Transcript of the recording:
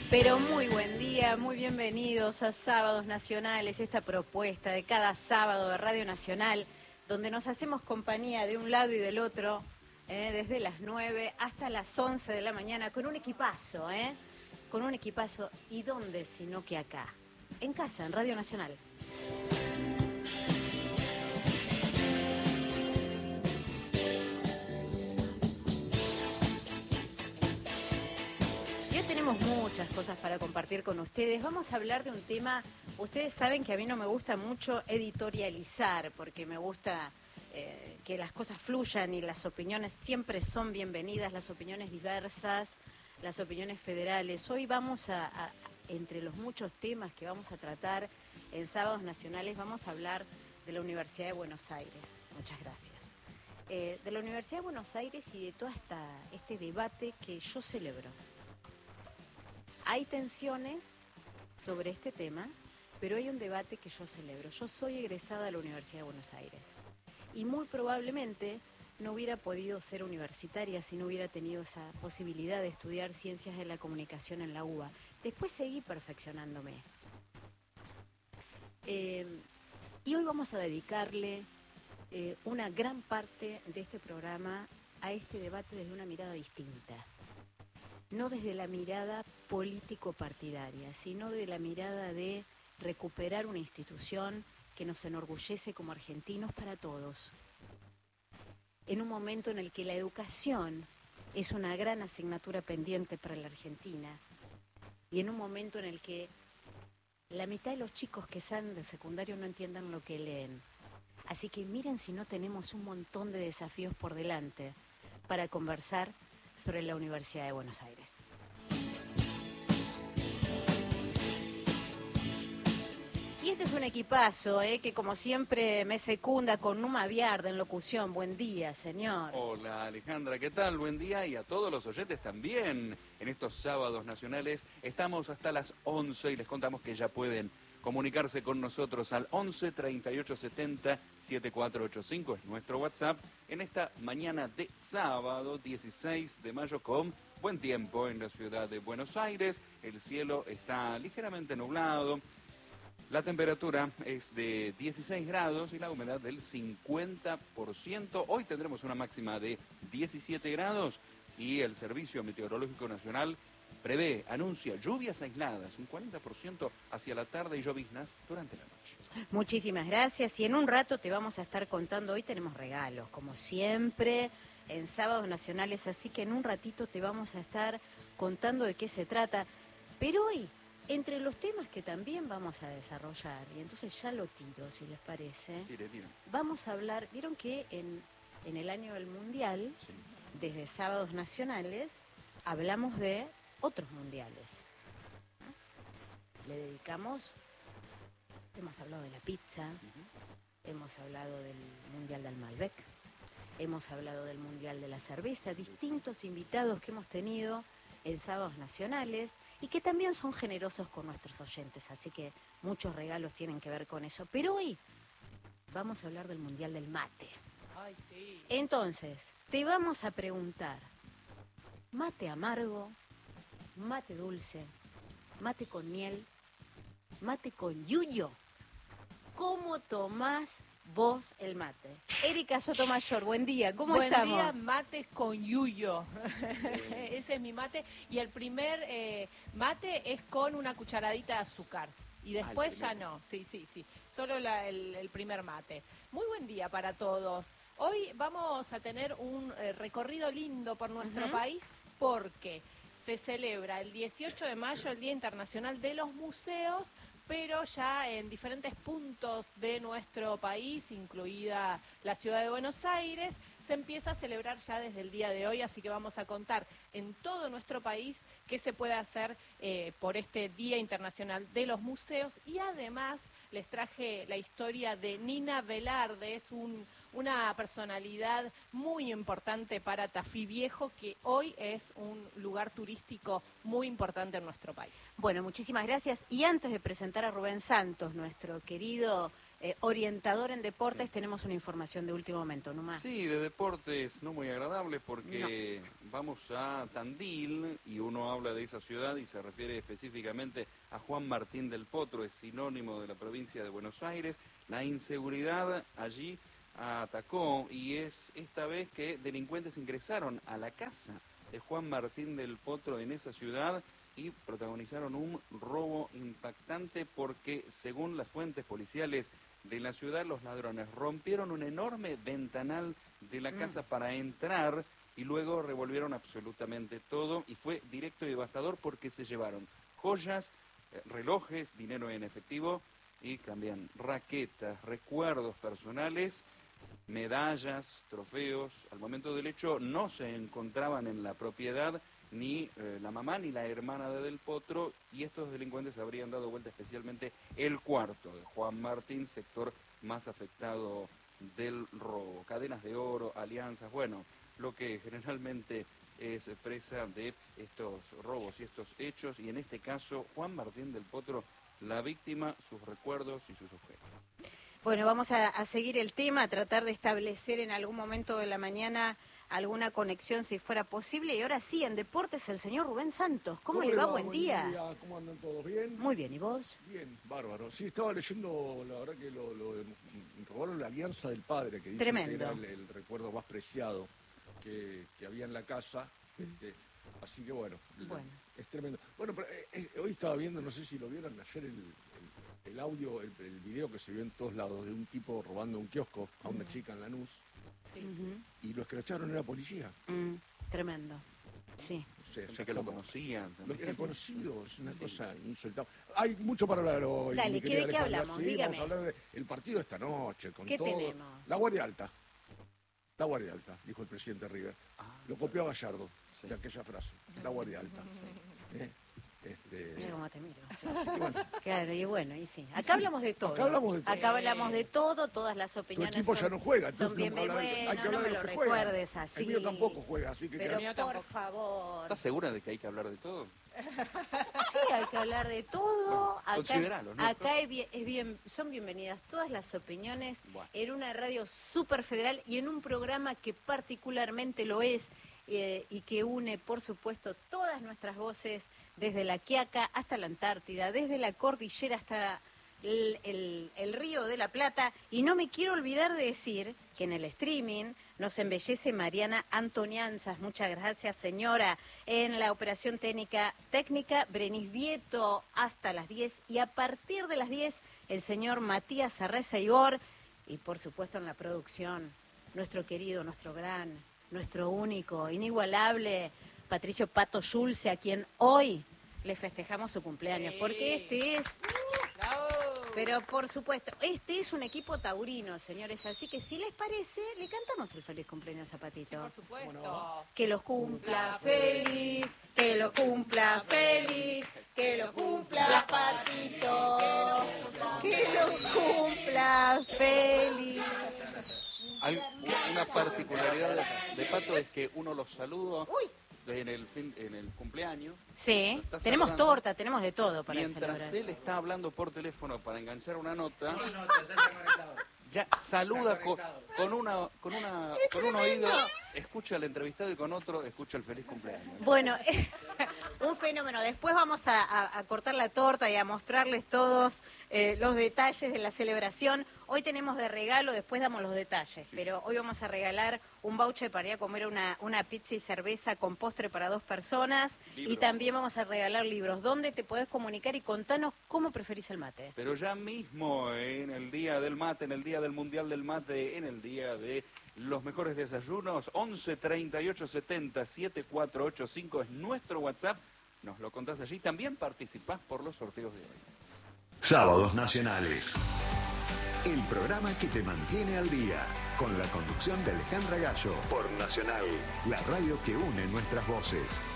Pero muy buen día, muy bienvenidos a Sábados Nacionales, esta propuesta de cada sábado de Radio Nacional, donde nos hacemos compañía de un lado y del otro, desde las 9 hasta las 11 de la mañana, con un equipazo, con un equipazo. ¿Y dónde sino que acá? En casa, en Radio Nacional. Tenemos muchas cosas para compartir con ustedes. Vamos a hablar de un tema. Ustedes saben que a mí no me gusta mucho editorializar, porque me gusta que las cosas fluyan y las opiniones siempre son bienvenidas, las opiniones diversas, las opiniones federales. Hoy vamos entre los muchos temas que vamos a tratar en Sábados Nacionales, vamos a hablar de la Universidad de Buenos Aires. Muchas gracias. De la Universidad de Buenos Aires y de todo este debate que yo celebro. Hay tensiones sobre este tema, pero hay un debate que yo celebro. Yo soy egresada de la Universidad de Buenos Aires y muy probablemente no hubiera podido ser universitaria si no hubiera tenido esa posibilidad de estudiar Ciencias de la Comunicación en la UBA. Después seguí perfeccionándome. Y hoy vamos a dedicarle una gran parte de este programa a este debate desde una mirada distinta. No desde la mirada político-partidaria, sino de la mirada de recuperar una institución que nos enorgullece como argentinos para todos. En un momento en el que la educación es una gran asignatura pendiente para la Argentina y en un momento en el que la mitad de los chicos que salen del secundario no entiendan lo que leen. Así que miren si no tenemos un montón de desafíos por delante para conversar sobre la Universidad de Buenos Aires. Y este es un equipazo, que como siempre me secunda con Numa Viarda en locución. Buen día, señor. Hola, Alejandra, ¿qué tal? Buen día, y a todos los oyentes también. En estos sábados nacionales estamos hasta las 11 y les contamos que ya pueden comunicarse con nosotros al 11 38 70 7485, es nuestro WhatsApp, en esta mañana de sábado 16 de mayo con buen tiempo en la ciudad de Buenos Aires. El cielo está ligeramente nublado, la temperatura es de 16 grados y la humedad del 50%. Hoy tendremos una máxima de 17 grados y el Servicio Meteorológico Nacional anuncia lluvias aisladas, un 40% hacia la tarde y lloviznas durante la noche. Muchísimas gracias, y en un rato te vamos a estar contando. Hoy tenemos regalos, como siempre, en Sábados Nacionales, así que en un ratito te vamos a estar contando de qué se trata. Pero hoy, entre los temas que también vamos a desarrollar, y entonces ya lo tiro, si les parece, Tire. Vamos a hablar, vieron que en el año del Mundial, sí, desde Sábados Nacionales, hablamos de otros mundiales. Le dedicamos, hemos hablado de la pizza, hemos hablado del Mundial del Malbec, hemos hablado del Mundial de la cerveza, distintos invitados que hemos tenido en Sábados Nacionales y que también son generosos con nuestros oyentes, así que muchos regalos tienen que ver con eso. Pero hoy vamos a hablar del Mundial del Mate. Ay, sí. Entonces, te vamos a preguntar, ¿mate amargo? ¿Mate dulce? ¿Mate con miel? ¿Mate con yuyo? ¿Cómo tomás vos el mate? Erika Sotomayor, buen día, ¿cómo estamos? Buen día, mates con yuyo. Ese es mi mate. Y el primer mate es con una cucharadita de azúcar. Y después ya no, sí. Solo el primer mate. Muy buen día para todos. Hoy vamos a tener un recorrido lindo por nuestro país porque se celebra el 18 de mayo el Día Internacional de los Museos, pero ya en diferentes puntos de nuestro país, incluida la ciudad de Buenos Aires, se empieza a celebrar ya desde el día de hoy, así que vamos a contar en todo nuestro país qué se puede hacer por este Día Internacional de los Museos. Y además les traje la historia de Nina Velarde, es una personalidad muy importante para Tafí Viejo, que hoy es un lugar turístico muy importante en nuestro país. Bueno, muchísimas gracias. Y antes de presentar a Rubén Santos, nuestro querido orientador en deportes, tenemos una información de último momento, Numa. Sí, de deportes no muy agradable porque vamos a Tandil y uno habla de esa ciudad y se refiere específicamente a Juan Martín del Potro, es sinónimo de la provincia de Buenos Aires. La inseguridad allí atacó y es esta vez que delincuentes ingresaron a la casa de Juan Martín del Potro en esa ciudad y protagonizaron un robo impactante porque, según las fuentes policiales de la ciudad, los ladrones rompieron un enorme ventanal de la casa para entrar y luego revolvieron absolutamente todo y fue directo y devastador porque se llevaron joyas, relojes, dinero en efectivo y también raquetas, recuerdos personales, medallas, trofeos. Al momento del hecho no se encontraban en la propiedad ni la mamá ni la hermana de Del Potro, y estos delincuentes habrían dado vuelta especialmente el cuarto de Juan Martín, sector más afectado del robo. Cadenas de oro, alianzas, bueno, lo que generalmente es presa de estos robos y estos hechos, y en este caso Juan Martín del Potro, la víctima, sus recuerdos y sus objetos. Bueno, vamos a seguir el tema, a tratar de establecer en algún momento de la mañana alguna conexión si fuera posible. Y ahora sí, en deportes, el señor Rubén Santos. ¿Cómo le va? Buen día. ¿Cómo andan todos? ¿Bien? Muy bien, ¿y vos? Bien, bárbaro. Sí, estaba leyendo, la verdad que robaron la alianza del padre, que dice que era el recuerdo más preciado que había en la casa. Así que bueno, es tremendo. Bueno, pero, hoy estaba viendo, no sé si lo vieron ayer, el audio, el video que se vio en todos lados de un tipo robando un kiosco a una chica en Lanús. Y los que lo echaron era policía. Tremendo, sí. O sea que lo conocían. Lo que eran conocidos, una cosa insultable. Hay mucho para hablar hoy. Dale, ¿de qué hablamos? Sí, dígame. vamos a hablar del partido de esta noche, con ¿Qué todo. tenemos? La Guardia Alta. La Guardia Alta, dijo el presidente River. Lo copió a Gallardo, de aquella frase. La Guardia Alta. Mira cómo te miro. Así que bueno. Claro, y bueno, y sí. Acá hablamos de todo. Acá hablamos de todo. Todas las opiniones. Tu equipo ya no juega, son entonces hay que hablar de lo que recuerdes juega. así. El mío tampoco juega, así que... Pero por favor. ¿Estás segura de que hay que hablar de todo? Sí, hay que hablar de todo. Consideralo, ¿no? Acá son bienvenidas todas las opiniones en una radio súper federal y en un programa que particularmente lo es y que une, por supuesto, todas nuestras voces, desde la Quiaca hasta la Antártida, desde la cordillera hasta el Río de la Plata. Y no me quiero olvidar de decir que en el streaming nos embellece Mariana Antonianzas. Muchas gracias, señora. En la operación técnica Brenis Vieto hasta las 10. Y a partir de las 10, el señor Matías Arreza Igor. Y por supuesto en la producción, nuestro querido, nuestro gran, nuestro único, inigualable Patricio Pato Schulze, a quien hoy le festejamos su cumpleaños. Porque este es... Pero por supuesto, este es un equipo taurino, señores, así que si les parece, le cantamos el feliz cumpleaños a Patito. Sí, por supuesto. Que lo cumpla feliz, que lo cumpla feliz, que lo cumpla Patito, que lo cumpla feliz. Hay una particularidad de Pato, es que uno los saluda en el cumpleaños. Sí, tenemos torta, tenemos de todo para mientras celebrar. Él está hablando por teléfono para enganchar una nota, ya saluda con un oído, escucha al entrevistado y con otro escucha el feliz cumpleaños. Bueno, un fenómeno. Después vamos a cortar la torta y a mostrarles todos los detalles de la celebración. Hoy tenemos de regalo, después damos los detalles, pero hoy vamos a regalar un voucher para ir a comer una pizza y cerveza con postre para 2 personas. Libro. Y también vamos a regalar libros. ¿Dónde te podés comunicar? Y contanos cómo preferís el mate. Pero ya mismo, en el día del mate, en el día del Mundial del Mate, en el día de los mejores desayunos, 11 38 70 7485 es nuestro WhatsApp. Nos lo contás allí. También participás por los sorteos de hoy. Sábados Nacionales. El programa que te mantiene al día, con la conducción de Alejandra Gallo, por Nacional, la radio que une nuestras voces.